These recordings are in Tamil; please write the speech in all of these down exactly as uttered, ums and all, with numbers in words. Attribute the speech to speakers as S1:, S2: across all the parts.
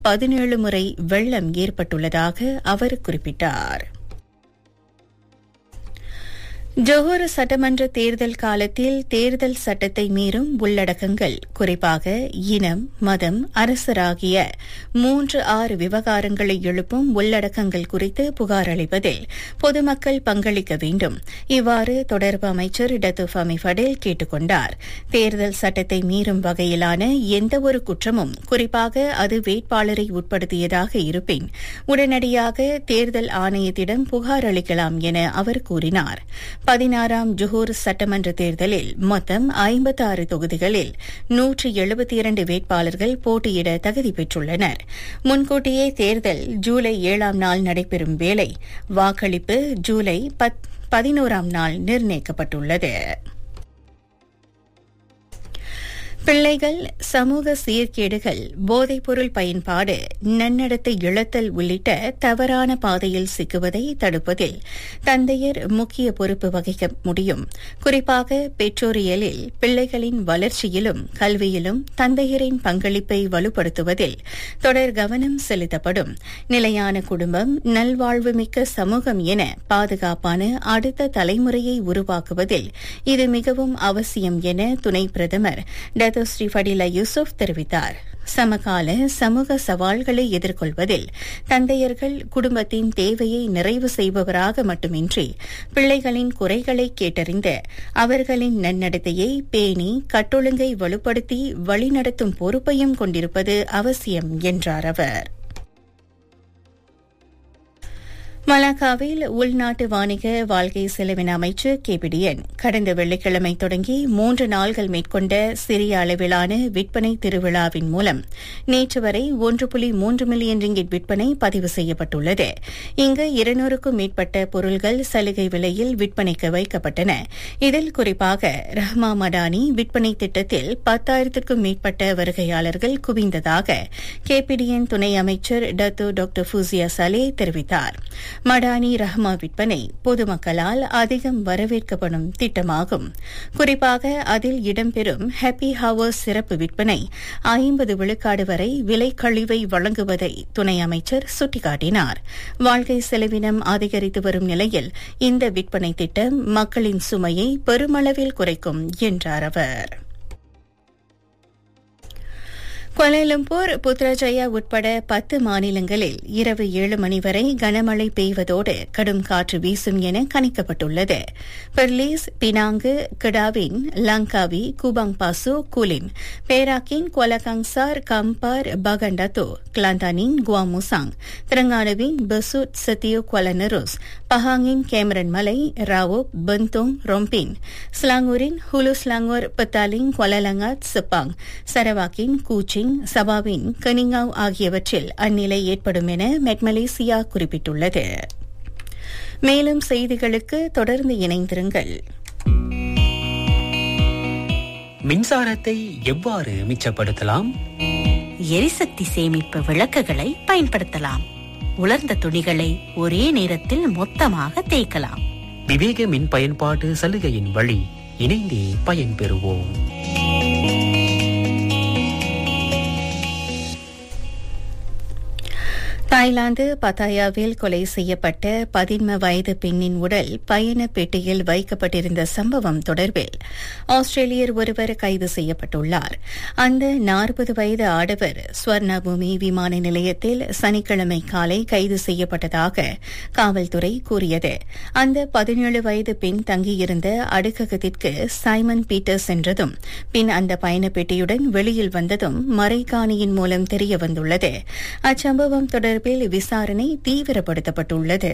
S1: பதினேழு முறை வெள்ளம் ஏற்பட்டுள்ளதாக அவர் குறிப்பிட்டார். ஜோஹர் சட்டமன்ற தேர்தல் காலத்தில் தேர்தல் சட்டத்தை மீறும் உள்ளடக்கங்கள், குறிப்பாக இனம், மதம், அரசர் ஆகிய மூன்று ஆறு விவகாரங்களை எழுப்பும் உள்ளடக்கங்கள் குறித்து புகார் அளிப்பதில் பொதுமக்கள் பங்களிக்க வேண்டும். இவ்வாறு தொடர்பு அமைச்சர் டத்து ஃபமி ஃபடேல் கேட்டுக் கொண்டார். தேர்தல் சட்டத்தை மீறும் வகையிலான எந்தவொரு குற்றமும், குறிப்பாக அது வேட்பாளரை உட்படுத்தியதாக இருப்பின், உடனடியாக தேர்தல் ஆணையத்திடம் புகார் அளிக்கலாம் என அவர் கூறினார். பதினாறாம் ஜோஹர் சட்டமன்ற தேர்தலில் மொத்தம் ஐம்பத்தி ஆறு தொகுதிகளில் நூற்று எழுபத்தி இரண்டு வேட்பாளர்கள் போட்டியிட தகுதி பெற்றுள்ளனர். முன்கூட்டியே தேர்தல் ஜூலை ஏழாம் நாள் நடைபெறும் வேளை வாக்களிப்பு ஜூலை பதினோராம் நாள் நிர்ணயிக்கப்பட்டுள்ளது. பிள்ளைகள் சமூக சீர்கேடுகள், போதைப்பொருள் பயன்பாடு, நன்னடத்தை இழத்தல் உள்ளிட்ட தவறான பாதையில் சிக்குவதை தடுப்பதில் தந்தையர் முக்கிய பொறுப்பு வகிக்க முடியும். குறிப்பாக பெற்றோரியலில் பிள்ளைகளின் வளர்ச்சியிலும் கல்வியிலும் தந்தையரின் பங்களிப்பை வலுப்படுத்துவதில் தொடர் கவனம் செலுத்தப்படும். நிலையான குடும்பம், நல்வாழ்வுமிக்க சமூகம் என பாதுகாப்பான அடுத்த தலைமுறையை உருவாக்குவதில் இது மிகவும் அவசியம் என துணை பிரதமர் ஸ்ரீ ஃபடிலா யூசுப் தெரிவித்தார். சமகால சமூக சவால்களை எதிர்கொள்வதில் தந்தையர்கள் குடும்பத்தின் தேவையை நிறைவு செய்பவராக மட்டுமின்றி பிள்ளைகளின் குறைகளை கேட்டறிந்து அவர்களின் நன்னடத்தையை பேணி கட்டொழுங்கை வலுப்படுத்தி வழிநடத்தும் பொறுப்பையும் கொண்டிருப்பது அவசியம் என்றார் அவர். மலாக்காவில் உள்நாட்டு வாணிக வாழ்க்கை செலவின அமைச்சு கேபிடிஎன் கடந்த வெள்ளிக்கிழமை தொடங்கி மூன்று நாள்கள் மேற்கொண்ட சிறிய அளவிலான விற்பனை திருவிழாவின் மூலம் நேற்று வரை ஒன்று புள்ளி மூன்று மில்லியன் ரிங்கிட் விற்பனை பதிவு செய்யப்பட்டுள்ளது. இங்கு இருநூறுக்கும் மேற்பட்ட பொருள்கள் சலுகை விலையில் விற்பனைக்கு வைக்கப்பட்டன. இதில் குறிப்பாக ரஹ்மா மடானி விற்பனை திட்டத்தில் பத்தாயிரத்திற்கும் மேற்பட்ட வருகையாளர்கள் குவிந்ததாக கேபிடிஎன் துணை அமைச்சர் டத்து டாக்டர் ஃபூசியா சலே தெரிவித்தார். மடானி ரஹ்மா விற்பனை பொதுமக்களால் அதிகம் வரவேற்கப்படும் திட்டமாகும். குறிப்பாக அதில் இடம்பெறும் ஹாப்பி ஹவர்ஸ் சிறப்பு விற்பனை ஐம்பது விழுக்காடு வரை விலை கழிவை வழங்குவதை துணை அமைச்சர் சுட்டிக்காட்டினார். வாழ்க்கை செலவினம் அதிகரித்து வரும் நிலையில் இந்த விற்பனை திட்டம் மக்களின் சுமையை பெருமளவில் குறைக்கும் என்றார் அவர். கோலாலம்பூர், புத்ராஜயா உட்பட பத்து மாநிலங்களில் இரவு ஏழு மணி வரை கனமழை பெய்வதோடு கடும் காற்று வீசும் என கணிக்கப்பட்டுள்ளது. Perlis, Penang, கிடாவின், Langkawi, Kupang Basu, Kulim, பேராக்கின், கோலகாங்சார், compare, பகண்டத்தோ, கிளாந்தானின், Gua Musang, திரங்கானுவின் பெசுட், சத்தியோ, கோலனருஸ், பஹாங்கின் Cameron மலை, ராவோ, பந்தோங், ரொம்பின், ஸ்லாங்கூரின் ஹுலு ஸ்லாங்கூர், பத்தாலிங், கோலலங்காத், செப்பாங், சரவாக்கின், கூச்சி, சபாவின், கனிங்காவ் ஆகியவற்றில் அந்நிலை ஏற்படும் என மெட் மலேசியா குறிப்பிட்டுள்ளது. மேலும் செய்திகளுக்கு தொடர்ந்து இணைந்திருங்கள்.
S2: மின்சாரத்தை எவ்வாறு மிச்சப்படுத்தலாம்?
S3: எரிசக்தி சேமிப்பு விளக்குகளை பயன்படுத்தலாம். உலர்ந்த துணிகளை ஒரே நேரத்தில் மொத்தமாக தேய்க்கலாம்.
S2: விவேக மின் பயன்பாட்டு சலுகையின் வழி இணைந்தே பயன்பெறுவோம்.
S1: தாய்லாந்து பத்தாயாவில் கொலை செய்யப்பட்ட பதின்ம வயது பெண்ணின் உடல் பயண பெட்டியில் வைக்கப்பட்டிருந்த சம்பவம் தொடர்பில் ஆஸ்திரேலியர் ஒருவர் கைது செய்யப்பட்டுள்ளார். அந்த நாற்பது வயது ஆடவர் ஸ்வர்ணபூமி விமான நிலையத்தில் சனிக்கிழமை காலை கைது செய்யப்பட்டதாக காவல்துறை கூறியது. அந்த பதினேழு வயது பெண் தங்கியிருந்த அடுக்ககத்திற்கு சைமன் பீட்டர் சென்றதும் பின் அந்த பயண பெட்டியுடன் வெளியில் வந்ததும் மறைகாணியின் மூலம் தெரியவந்துள்ளது. அச்சம்பவம் தொடர்பில் விசாரணை தீவிரப்படுத்தப்பட்டுள்ளது.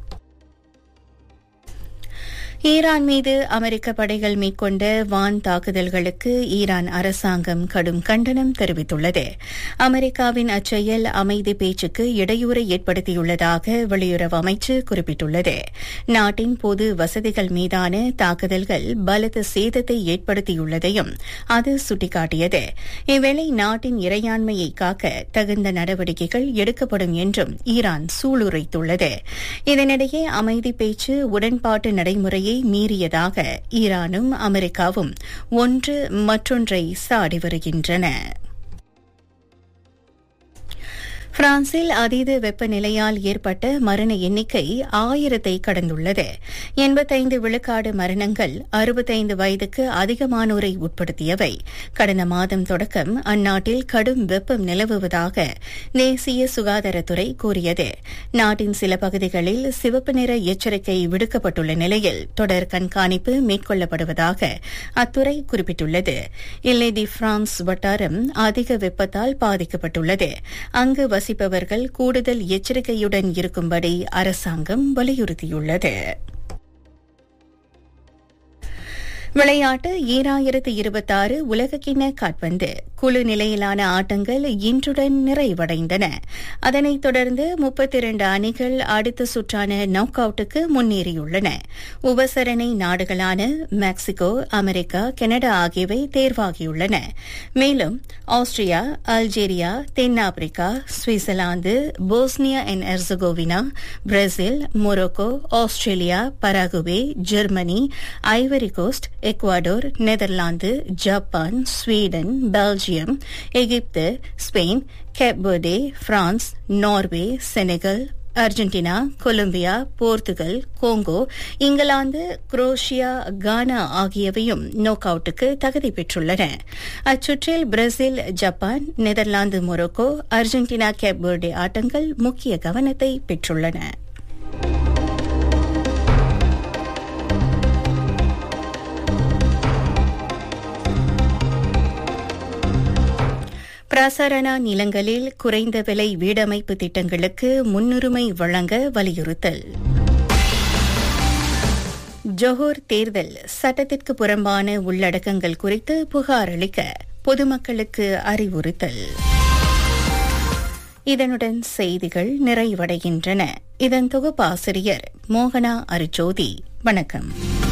S1: ஈரான் மீது அமெரிக்க படைகள் மேற்கொண்ட வான் தாக்குதல்களுக்கு ஈரான் அரசாங்கம் கடும் கண்டனம் தெரிவித்துள்ளது. அமெரிக்காவின் அச்செயல் அமைதி பேச்சுக்கு இடையூறை ஏற்படுத்தியுள்ளதாக வெளியுறவு அமைச்சு குறிப்பிட்டுள்ளது. நாட்டின் பொது வசதிகள் மீதான தாக்குதல்கள் பலத்த சேதத்தை ஏற்படுத்தியுள்ளதையும் அது சுட்டிக்காட்டியது. இவ்வேளை நாட்டின் இறையாண்மையை காக்க தகுந்த நடவடிக்கைகள் எடுக்கப்படும் என்றும் ஈரான் சூளுரைத்துள்ளது. இதனிடையே அமைதி பேச்சு உடன்பாட்டு நடைமுறையை மீறியதாக ஈரானும் அமெரிக்காவும் ஒன்று மற்றொன்றை சாடி வருகின்றன. பிரான்சில் அதீத வெப்பநிலையால் ஏற்பட்ட மரண எண்ணிக்கை ஆயிரத்தை கடந்துள்ளது. எண்பத்தைந்து விழுக்காடு மரணங்கள் அறுபத்தைந்து வயதுக்கு அதிகமானோரை உட்படுத்தியவை. கடந்த மாதம் தொடக்கம் அந்நாட்டில் கடும் வெப்பம் நிலவுவதாக தேசிய சுகாதாரத்துறை கூறியது. நாட்டின் சில பகுதிகளில் சிவப்பு நிற எச்சரிக்கை விடுக்கப்பட்டுள்ள நிலையில் தொடர் கண்காணிப்பு மேற்கொள்ளப்படுவதாக அத்துறை குறிப்பிட்டுள்ளது. இல்லே தி பிரான்ஸ் வட்டாரம் அதிக வெப்பத்தால் பாதிக்கப்பட்டுள்ளது. அங்கு வசிப்பவர்கள் கூடுதல் எச்சரிக்கையுடன் இருக்கும்படி அரசாங்கம் வலியுறுத்தியுள்ளது. விளையாட்டு ஈராயிரத்து இருபத்தாறு உலகக்கிண்ண காற்பந்து குழு நிலையிலான ஆட்டங்கள் இன்றுடன் நிறைவடைந்தன. அதனைத் தொடர்ந்து முப்பத்தி இரண்டு அணிகள் அடுத்த சுற்றான நாக் அவுட்டுக்கு முன்னேறியுள்ளன. உபசரணை நாடுகளான மெக்சிகோ, அமெரிக்கா, கனடா ஆகியவை தேர்வாகியுள்ளன. மேலும் ஆஸ்திரியா, அல்ஜீரியா, தென்னாப்பிரிக்கா, Switzerland, Bosnia and எர்சகோவினா, Brazil, Morocco, Australia, Paraguay, Germany, Ivory Coast, Ecuador, Netherlands, Japan, Sweden, Belgium, Egypt, Spain, gap verde, France, Norway, Senegal, Argentina, Colombia, Portugal, Congo, England, Croatia, கானா ஆகியவையும் நாக் அவுட்டுக்கு தகுதி பெற்றுள்ளன. அச்சுற்றில் Brazil, Japan, Netherlands, Morocco, Argentina, gap verde ஆட்டங்கள் முக்கிய கவனத்தை பெற்றுள்ளன. பிரசாரணா நிலங்களில் குறைந்த விலை வீடமைப்பு திட்டங்களுக்கு முன்னுரிமை வழங்க வலியுறுத்தல். ஜொஹூர் தேர்தல் சட்டத்திற்கு புறம்பான உள்ளடக்கங்கள் குறித்து புகார் அளிக்க பொதுமக்களுக்கு அறிவுறுத்தல். இதனுடன் செய்திகள் நிறைவடைகின்றன. இதன் தொகுப்பாசிரியர் மோகனா அருஜோதி. வணக்கம்.